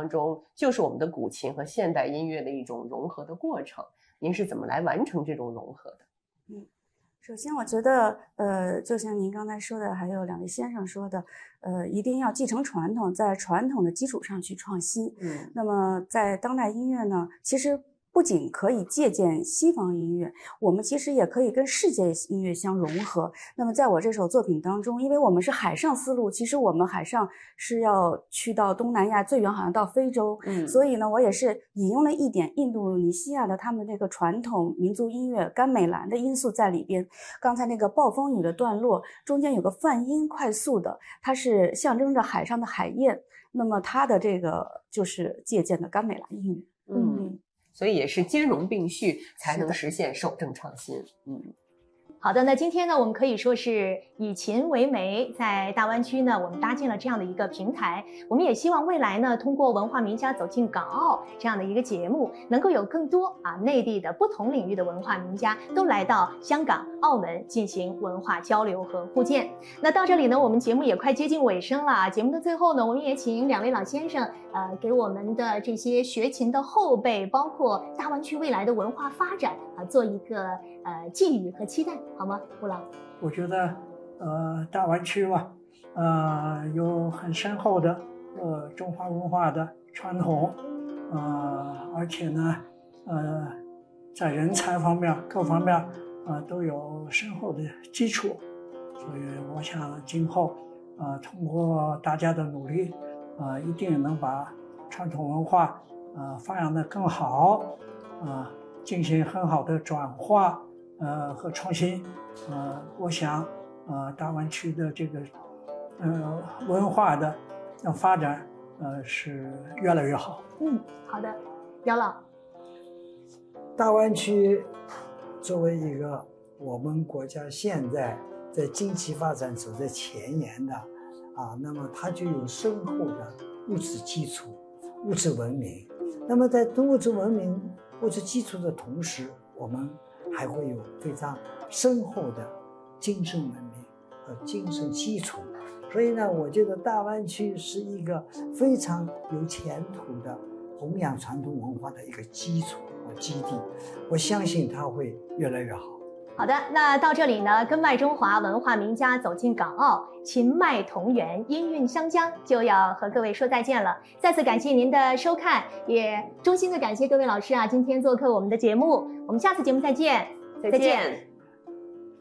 当中，就是我们的古琴和现代音乐的一种融合的过程。您是怎么来完成这种融合的？ 首先我觉得就像您刚才说的，还有两位先生说的，一定要继承传统，在传统的基础上去创新。那么在当代音乐呢，其实不仅可以借鉴西方音乐，我们其实也可以跟世界音乐相融合。那么在我这首作品当中，因为我们是海上丝路，其实我们海上是要去到东南亚，最远好像到非洲，所以呢，我也是引用了一点印度尼西亚的他们那个传统民族音乐甘美兰的因素在里边。刚才那个暴风雨的段落中间有个泛音快速的，它是象征着海上的海燕，那么它的这个就是借鉴的甘美兰音乐。 所以也是兼容并蓄，才能实现守正创新。 好的，那今天呢，我们可以说是以琴为媒，在大湾区呢，我们搭建了这样的一个平台。我们也希望未来呢，通过文化名家走进港澳这样的一个节目，能够有更多内地的不同领域的文化名家都来到香港、澳门进行文化交流和互鉴。那到这里呢，我们节目也快接近尾声了。节目的最后呢，我们也请两位老先生，给我们的这些学琴的后辈，包括大湾区未来的文化发展做一个寄语和期待。好吗，吴老？ 我觉得，大湾区吧，有很深厚的中华文化的传统，而且呢，在人才方面各方面都有深厚的基础，所以我想今后通过大家的努力，一定能把传统文化发扬得更好，进行很好的转化。和创新，我想，大湾区的这个，文化的发展，是越来越好。 好的，姚老。 大湾区作为一个我们国家现在在经济发展走在前沿的，那么它就有深厚的物质基础、物质文明。那么在物质文明、物质基础的同时，我们还会有非常深厚的精神文明和精神基础，所以呢，我觉得大湾区是一个非常有前途的弘扬传统文化的一个基础和基地，我相信它会越来越好。 好的，那到这里呢，根脉中华文化名家走进港澳，琴脉同源，音韵相将，就要和各位说再见了。再次感谢您的收看，也衷心的感谢各位老师今天做客我们的节目。我们下次节目再见， 再见。